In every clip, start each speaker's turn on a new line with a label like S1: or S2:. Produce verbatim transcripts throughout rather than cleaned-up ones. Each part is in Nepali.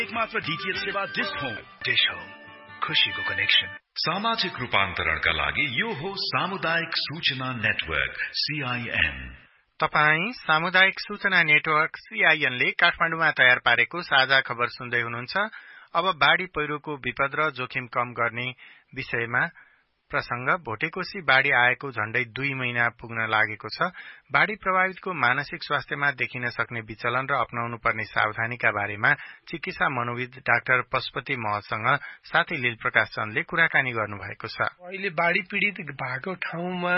S1: एकमात्र डीटीएच सेवा डिश होम।
S2: डिश होम, खुशीको कनेक्सन।
S3: सामाजिक रूपान्तरणका लागि यो हो सामुदायिक सूचना नेटवर्क सीआईएन।
S4: तपाई सामुदायिक सूचना नेटवर्क सीआईएन ले काठमाडौँमा तयार पारेको साझा खबर सुन्दै हुनुहुन्छ। अब बाढ़ी पहिरोको विपद र जोखिम कम गर्ने विषयमा प्रसंग। भोटेकोशी बाढ़ी आएको झण्डै दुई महिना पुग्न लागेको छ। बाढ़ी प्रभावितको मानसिक स्वास्थ्यमा देखिन सक्ने विचलन र अपनाउनु पर्ने सावधानीका बारेमा चिकित्सा मनोविद डाक्टर पशुपति महलसँग साथी लील प्रकाश चन्दले कुराकानी गर्नुभएको छ।
S5: अहिले बाढ़ी पीड़ित भएको ठाउँमा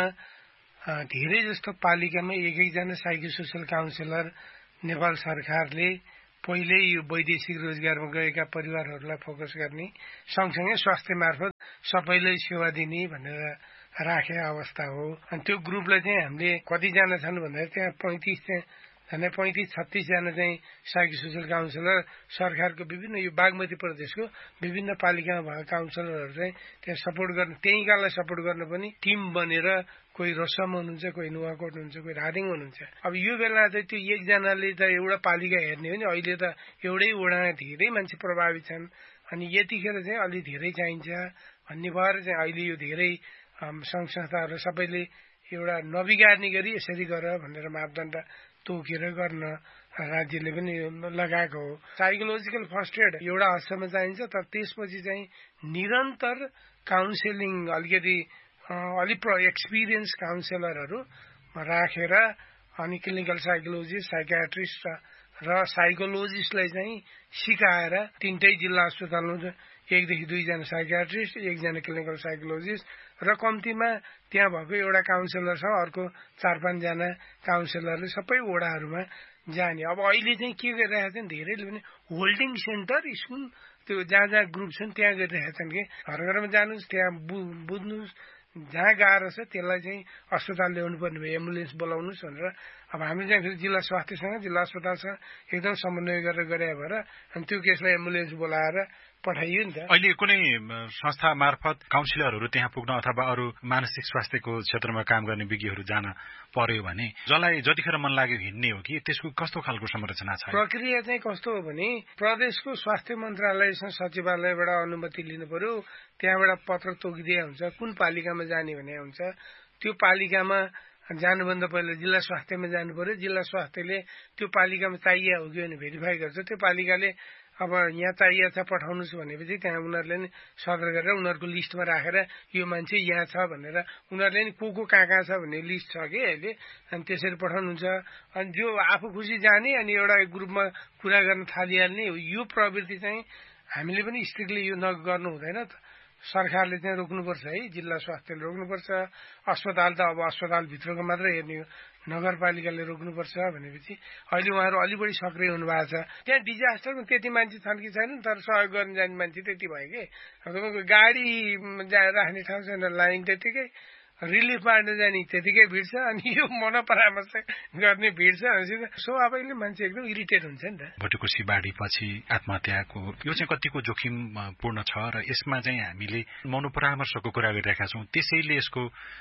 S5: धेरै जस्तो पालिकामा एक एकजना साइको सोशल काउन्सिलर नेपाल सरकारले पहिले यो वैदेशिक रोजगारमा गएका परिवारहरूलाई फोकस गर्ने सँगसँगै स्वास्थ्य मार्फत सबैलाई सेवा दिने भनेर राखेको अवस्था हो। अनि त्यो ग्रुपलाई चाहिँ हामीले कतिजना छन् भन्दा त्यहाँ पैंतिस झन्डै पैंतिस छत्तीस जना चाहिँ साइको सोशल काउन्सिलर सरकारको विभिन्न यो बागमती प्रदेशको विभिन्न पालिकामा भएका काउन्सिलरहरू चाहिँ त्यहाँ सपोर्ट गर्ने, त्यहीँकालाई सपोर्ट गर्न पनि टिम बनेर कोही रसम हुनुहुन्छ, कोही नुवाकोट हुनुहुन्छ, कोही रादिङ हुनुहुन्छ। अब यो बेला चाहिँ त्यो एकजनाले त एउटा पालिका हेर्ने हो नि, अहिले त एउटै वडामा धेरै मान्छे प्रभावित छन्। अनि यतिखेर चाहिँ अलि धेरै चाहिन्छ भन्ने भएर चाहिँ अहिले यो धेरै संघ संस्थाहरू सबैले एउटा नबिगार्ने गरी यसरी गर भनेर मापदण्ड तोकेर गर्न राज्यले पनि लगाएको हो। साइकोलोजिकल फर्स्ट एड एउटा हदसम्म चाहिन्छ, तर त्यसपछि चाहिँ निरन्तर काउन्सिलिङ अलिकति अलि एक्सपिरियन्स काउन्सिलरहरू राखेर अनि क्लिनिकल साइकोलोजिस्ट, साइकियाट्रिस्ट र साइकोलोजिस्टलाई चाहिँ सिकाएर तीनटै जिल्ला अस्पतालमा एकदेखि दुईजना साइकियाट्रिस्ट, एकजना क्लिनिकल साइकोलोजिस्ट र कम्तीमा त्यहाँ भएको एउटा काउन्सिलर छ, अर्को चार पाँचजना काउन्सिलरले सबै वडाहरूमा जाने। अब अहिले चाहिँ के गरिरहेका छन् धेरैले पनि होल्डिङ सेन्टर स्कुल त्यो जहाँ जहाँ ग्रुप छन् त्यहाँ गरिरहेका छन् कि घर घरमा जानुहोस्, त्यहाँ बुझ्नुहोस्, जहाँ गाह्रो छ त्यसलाई चाहिँ अस्पताल ल्याउनु पर्ने भयो, एम्बुलेन्स बोलाउनुहोस् भनेर। अब हामी चाहिँ फेरि जिल्ला स्वास्थ्यसँग जिल्ला अस्पतालसँग एकदम समन्वय गरेर गरे भएर अनि त्यो केसलाई एम्बुलेन्स बोलाएर पठाइयो नि त।
S4: अहिले कुनै संस्था मार्फत काउन्सिलरहरू त्यहाँ पुग्न अथवा अरू मानसिक स्वास्थ्यको क्षेत्रमा काम गर्ने विज्ञहरू जान पर्यो भने जसलाई जतिखेर मन लाग्यो हिँड्ने हो कि त्यसको कस्तो खालको संरचना छ?
S5: प्रक्रिया चाहिँ कस्तो हो भने प्रदेशको स्वास्थ्य मन्त्रालयसँग सचिवालयबाट अनुमति लिनु पर्यो, त्यहाँबाट पत्र तोकिदिया हुन्छ कुन पालिकामा जाने भने हुन्छ। त्यो पालिकामा जानुभन्दा पहिला जिल्ला स्वास्थ्यमा जानु पर्यो, जिल्ला स्वास्थ्यले त्यो पालिकामा चाहिए हो कि भने भेरिफाई गर्छ। त्यो पालिकाले अब यहाँ चाहिए छ पठाउनुहोस् भनेपछि त्यहाँ उनीहरूले नि सदर गरेर उनीहरूको लिस्टमा राखेर यो मान्छे यहाँ छ भनेर उनीहरूले नि को को कहाँ कहाँ छ भन्ने लिस्ट छ कि अहिले, अनि त्यसरी पठाउनुहुन्छ। अनि जो आफू खुसी जाने अनि एउटा ग्रुपमा कुरा गर्न थालिहाल्ने यो प्रवृत्ति चाहिँ हामीले पनि स्ट्रिक्टली यो नगर्नु हुँदैन। सरकारले चाहिँ रोक्नुपर्छ है, जिल्ला स्वास्थ्यले रोक्नुपर्छ। अस्पताल त अब अस्पतालभित्रको मात्रै हेर्ने हो, नगरपालिकाले रोक्नुपर्छ भनेपछि अहिले उहाँहरू अलि बढी सक्रिय हुनुभएको छ। त्यहाँ डिजास्टरमा त्यति मान्छे छन् कि छैनन्, तर सहयोग गर्न जाने मान्छे त्यति भयो कि तपाईँको गाडी राख्ने ठाउँ छैन, लाइन त्यतिकै, रिलिफ बाँड्न जाने त्यतिकै भिड छ, अनि यो मनोपरामर्श गर्ने भिड छ। सो अब अहिले मान्छे एकदम इरिटेट हुन्छ नि त।
S4: भोटेकोशी बाढी पछि आत्महत्याको यो चाहिँ कतिको जोखिम पूर्ण छ र यसमा चाहिँ हामीले मनोपरामर्शको कुरा गरिरहेका छौँ, त्यसैले यसको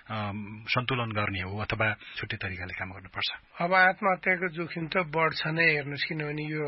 S4: सन्तुलन गर्ने हो अथवा छुट्टै तरिकाले काम गर्नुपर्छ?
S5: अब आत्महत्याको जोखिम त बढ्छ नै हेर्नुहोस्, किनभने यो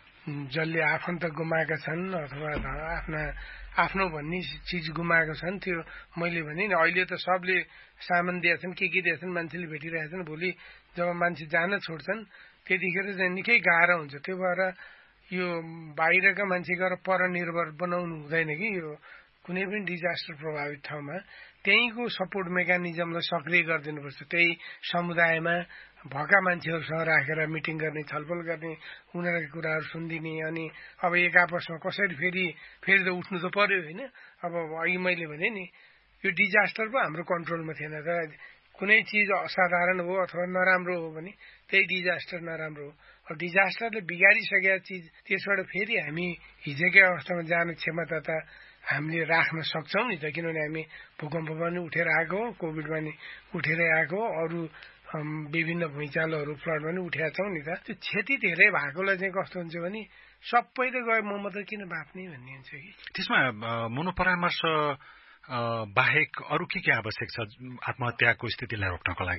S5: जसले आफन्त गुमाएका छन् अथवा आफ्ना आफ्नो भन्ने चिज गुमाएका छन्, त्यो मैले भने नि अहिले त सबले सामान दिएछन्, के के दिएछन्, मान्छेले भेटिरहेछन्। भोलि जब मान्छे जान छोड्छन् त्यतिखेर चाहिँ निकै गाह्रो हुन्छ। त्यो भएर यो बाहिरका मान्छे गएर परनिर्भर बनाउनु हुँदैन कि यो कुनै पनि डिजास्टर प्रभावित ठाउँमा त्यहीँको सपोर्ट मेकानिजमलाई सक्रिय गरिदिनुपर्छ। त्यही समुदायमा भएका मान्छेहरूसँग राखेर मिटिङ गर्ने, छलफल गर्ने, उनीहरूको कुराहरू सुनिदिने। अनि अब एक आपसमा कसरी फेरि फेरि त उठ्नु त पर्यो होइन। अब अघि मैले भने नि यो डिजास्टर पो हाम्रो कन्ट्रोलमा थिएन त। कुनै चिज असाधारण हो अथवा नराम्रो हो भने त्यही डिजास्टर नराम्रो हो। अब डिजास्टरले बिगारिसकेका चिज त्यसबाट फेरि हामी हिजोकै अवस्थामा जाने क्षमता त हामीले राख्न सक्छौँ नि त, किनभने हामी भूकम्पमा पनि उठेर आएको हो, कोभिडमा नि उठेरै आएको हो, अरू विभिन्न भुइँचालोहरू फ्लडमा पनि उठेका छौँ नि त। त्यो क्षति धेरै भएकोलाई चाहिँ कस्तो हुन्छ भने सबैले गए म मात्रै किन बाँच्ने भन्ने हुन्छ कि।
S4: त्यसमा मनोपरामर्श बाहेक अरू के के आवश्यक छ आत्महत्याको स्थितिलाई रोक्नको लागि?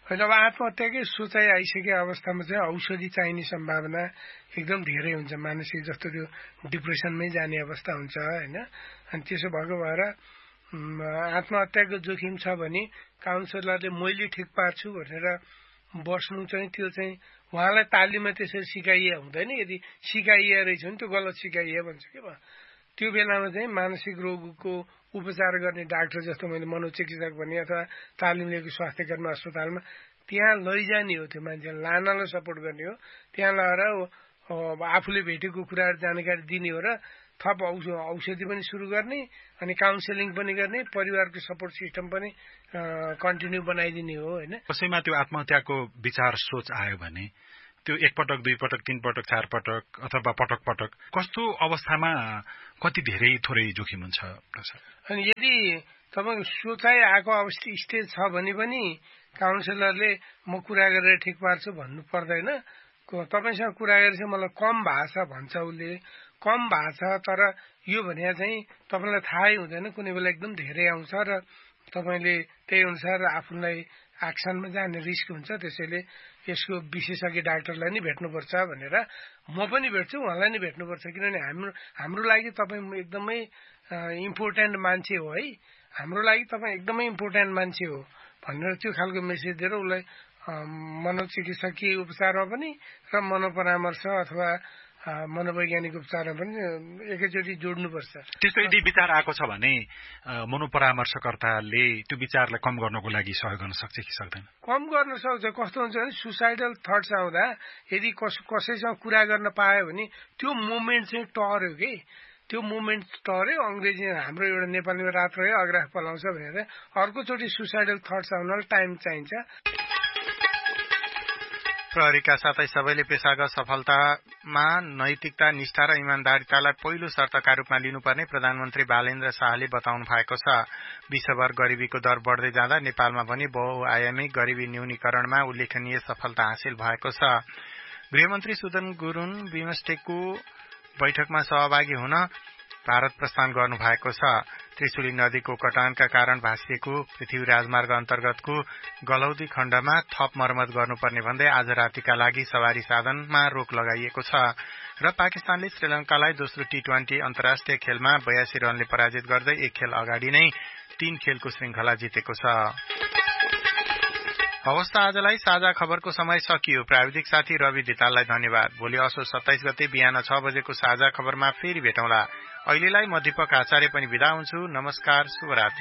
S5: होइन अब आत्महत्याकै सोचाइ आइसकेको अवस्थामा चाहिँ औषधि चाहिने सम्भावना एकदम धेरै हुन्छ। मानसिक जस्तो त्यो डिप्रेसनमै जाने अवस्था हुन्छ होइन। अनि त्यसो भएको भएर आत्महत्याको जोखिम छ भने काउन्सिलरले मैले ठिक पार्छु भनेर बस्नु चाहिँ त्यो चाहिँ उहाँलाई तालिममा त्यसरी सिकाइए हुँदैन। यदि सिकाइए रहेछ भने त्यो गलत सिकाइए भन्छ के भयो। त्यो बेलामा चाहिँ मानसिक रोगको उपचार गर्ने डाक्टर जस्तो मैले मनोचिकित्सक भने अथवा तालिम लिएको स्वास्थ्य कर्मी अस्पतालमा त्यहाँ लैजाने हो। त्यो मान्छेलाई लानलाई सपोर्ट गर्ने हो। त्यहाँ लगेर आफूले भेटेको कुराहरू जानकारी दिने हो र थप औषधि पनि सुरु गर्ने अनि काउन्सिलिङ पनि गर्ने, परिवारको सपोर्ट सिस्टम पनि कन्टिन्यू बनाइदिने हो होइन।
S6: कसैमा त्यो आत्महत्याको विचार सोच आयो भने त्यो एकपटक दुई पटक तीन पटक चार पटक अथवा पटक पटक कस्तो अवस्थामा कति धेरै थोरै जोखिम हुन्छ?
S5: अनि यदि तपाईँको सोचाइ आएको अवस्था स्टेज छ भने पनि काउन्सिलरले म कुरा गरेर ठिक पार्छु भन्नु पर्दैन। तपाईँसँग कुरा गरेर चाहिँ मलाई कम भएको छ भन्छ उसले, कम भएको छ तर यो भने चाहिँ तपाईँलाई थाहै हुँदैन, कुनै बेला एकदम धेरै आउँछ र तपाईँले त्यही अनुसार आफूलाई एक्सनमा जाने रिस्क हुन्छ। त्यसैले यसको विशेषज्ञ डाक्टरलाई नै भेट्नुपर्छ भनेर म पनि भेट्छु, उहाँलाई नै भेट्नुपर्छ। किनभने हाम्रो हाम्रो लागि तपाईँ एकदमै इम्पोर्टेन्ट मान्छे हो है, हाम्रो लागि तपाईँ एकदमै इम्पोर्टेन्ट मान्छे हो भनेर त्यो खालको मेसेज दिएर उसलाई मनोचिकित्सकीय उपचारमा पनि र मनोपरामर्श अथवा मनोवैज्ञानिक उपचारमा पनि एकैचोटि जोड्नुपर्छ।
S6: त्यस्तो यदि विचार आएको छ भने मनोपरामर्शकर्ताले त्यो विचारलाई कम गर्नको लागि सहयोग गर्न सक्छ कि सक्दैन?
S5: कम गर्न सक्छ। कस्तो हुन्छ भने सुसाइडल थट्स आउँदा यदि कस कसैसँग कुरा गर्न पायो भने त्यो मोमेन्ट चाहिँ टर्यो कि त्यो मोमेन्ट टर्यो। अङ्ग्रेजी हाम्रो एउटा नेपालीमा रात रह्यो अग्राह पलाउँछ भनेर अर्कोचोटि सुसाइडल थट्स आउनलाई टाइम चाहिन्छ।
S4: प्रहरीका साथै सबैले पेशागत सफलतामा नैतिकता, निष्ठा र इमान्दारितालाई पहिलो शर्तका रूपमा लिनुपर्ने प्रधानमन्त्री बालेन्द्र शाहले बताउनु भएको छ। विश्वभर गरिबीको दर बढ्दै जाँदा नेपालमा पनि बहुआयामिक गरिबी न्यूनीकरणमा उल्लेखनीय सफलता हासिल भएको छ। गृहमन्त्री सुदन गुरुङ बिमस्टेकको बैठकमा सहभागी हुन भारत प्रस्थान गर्नु भएको छ। त्रिशुली नदीको कटानका कारण भाँसिएको पृथ्वी राजमार्ग अन्तर्गतको गलौदी खण्डमा थप मर्मत गर्नुपर्ने भन्दै आज रातिका लागि सवारी साधनमा रोक लगाइएको छ र पाकिस्तानले श्रीलंकालाई दोस्रो टी ट्वेन्टी अन्तर्राष्ट्रिय खेलमा बयासी रनले पराजित गर्दै एक खेल अगाडि नै तीन खेलको श्रृंखला जितेको छ। हवस्, आजलाई साझा खबरको समय सकियो। प्राविधिक साथी रवि धिताललाई धन्यवाद। भोलि असोज सत्ताइस गते बिहान छ बजेको साझा खबरमा फेरि भेटौँला। अहिलेलाई म दीपक आचार्य पनि बिदा हुन्छु। नमस्कार, शुभरात्रि।